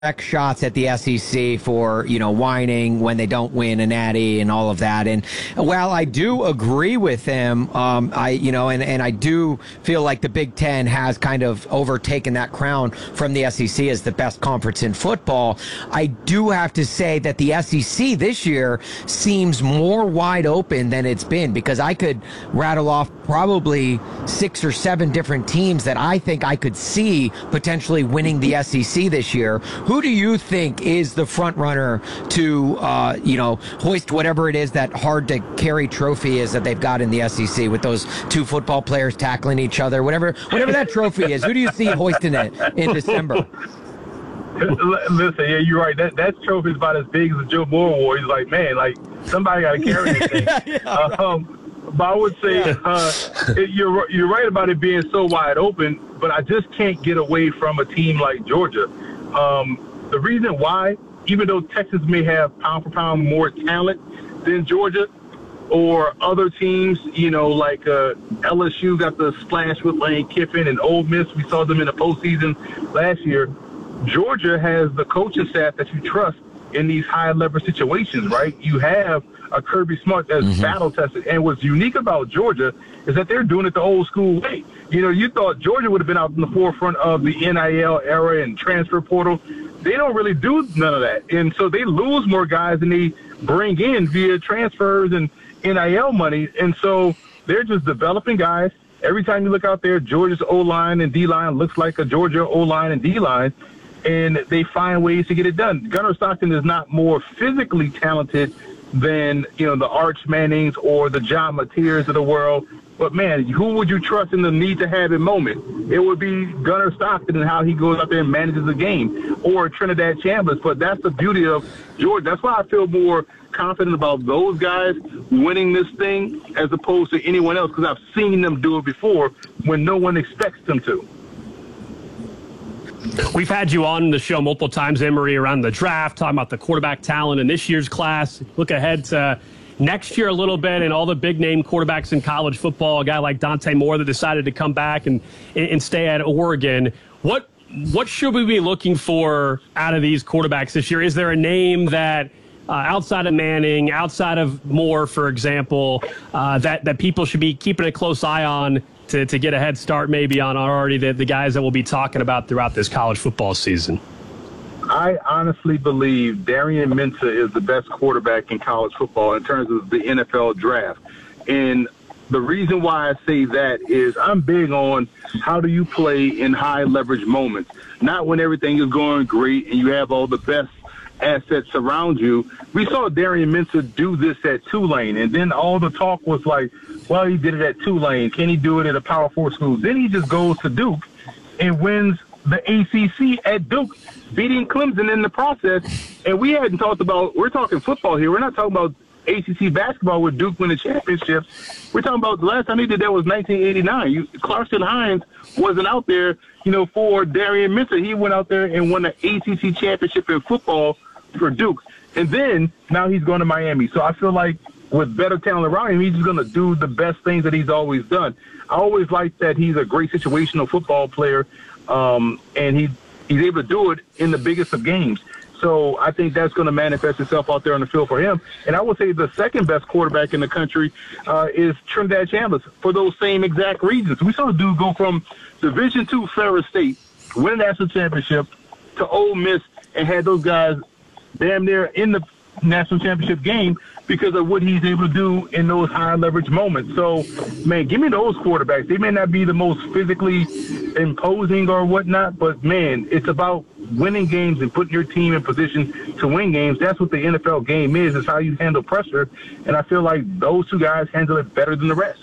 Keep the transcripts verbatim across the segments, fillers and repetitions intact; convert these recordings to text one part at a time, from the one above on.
shots at the S E C for, you know, whining when they don't win a natty and all of that. And while I do agree with him, um, I, you know, and, and I do feel like the Big Ten has kind of overtaken that crown from the S E C as the best conference in football. I do have to say that the S E C this year seems more wide open than it's been, because I could rattle off probably six or seven different teams that I think I could see potentially winning the S E C this year. Who do you think is the front runner to, uh, you know, hoist whatever it is that hard to carry trophy is that they've got in the S E C with those two football players tackling each other, whatever, whatever that trophy is? Who do you see hoisting it in December? Listen, yeah, you're right. That that trophy is about as big as the Joe Moore Award. He's like, man, like somebody got to carry this thing. yeah, yeah, uh, right. um, but I would say yeah. uh, it, you're you're right about it being so wide open. But I just can't get away from a team like Georgia. Um, the reason why, even though Texas may have pound for pound more talent than Georgia, or other teams, you know, like uh, L S U got the splash with Lane Kiffin, and Ole Miss, we saw them in the postseason last year. Georgia has the coaching staff that you trust in these high leverage situations, right? You have a Kirby Smart that's mm-hmm. battle tested. And what's unique about Georgia is that they're doing it the old school way. You know, you thought Georgia would have been out in the forefront of the N I L era and transfer portal. They don't really do none of that. And so they lose more guys than they bring in via transfers and N I L money. And so they're just developing guys. Every time you look out there, Georgia's O-line and D-line looks like a Georgia O-line and D-line. And they find ways to get it done. Gunnar Stockton is not more physically talented than, you know, the Arch Mannings or the John Mateers of the world. But, man, who would you trust in the need-to-have-it moment? It would be Gunnar Stockton and how he goes out there and manages the game, or Trinidad Chambers. But that's the beauty of Georgia. That's why I feel more confident about those guys winning this thing as opposed to anyone else, because I've seen them do it before when no one expects them to. We've had you on the show multiple times, Emory, around the draft, talking about the quarterback talent in this year's class. Look ahead to next year a little bit and all the big-name quarterbacks in college football, a guy like Dante Moore that decided to come back and and stay at Oregon. What what should we be looking for out of these quarterbacks this year? Is there a name that, uh, outside of Manning, outside of Moore, for example, uh, that, that people should be keeping a close eye on to, to get a head start maybe on already the, the guys that we'll be talking about throughout this college football season? I honestly believe Darian Minter is the best quarterback in college football in terms of the N F L draft. And the reason why I say that is I'm big on how do you play in high leverage moments, not when everything is going great and you have all the best assets around you. We saw Darian Minter do this at Tulane, and then all the talk was like, well, he did it at Tulane. Can he do it at a Power Four school? Then he just goes to Duke and wins the A C C at Duke, beating Clemson in the process. And we hadn't talked about, we're talking football here. We're not talking about A C C basketball with Duke winning championships. We're talking about the last time he did that was nineteen eighty-nine. You, Clarkson Hines wasn't out there, you know, for Darian Minter. He went out there and won the A C C championship in football for Duke. And then now he's going to Miami. So I feel like with better talent around him, he's just going to do the best things that he's always done. I always like that he's a great situational football player, um, and he he's able to do it in the biggest of games. So I think that's going to manifest itself out there on the field for him. And I would say the second best quarterback in the country uh, is Trinidad Chambers for those same exact reasons. We saw the dude go from Division two Ferris State, win a national championship, to Ole Miss, and had those guys damn near in the national championship game because of what he's able to do in those high leverage moments. So, man, give me those quarterbacks. They may not be the most physically imposing or whatnot, but, man, it's about winning games and putting your team in position to win games. That's what the N F L game is, is how you handle pressure. And I feel like those two guys handle it better than the rest.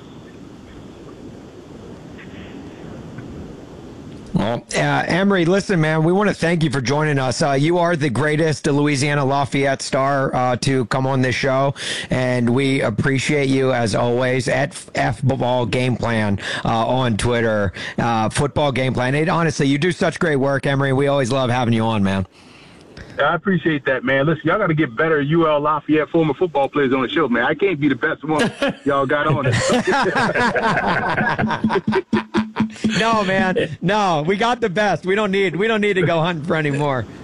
Well, uh, Emory, listen, man, we want to thank you for joining us. Uh, you are the greatest Louisiana Lafayette star uh, to come on this show, and we appreciate you as always at F Ball Game Plan uh, on Twitter. Uh, football Game Plan. It, honestly, you do such great work, Emory. We always love having you on, man. I appreciate that, man. Listen, y'all got to get better U L Lafayette former football players on the show, man. I can't be the best one y'all got on it. No, man. No, we got the best. We don't need we don't need to go hunting for any more.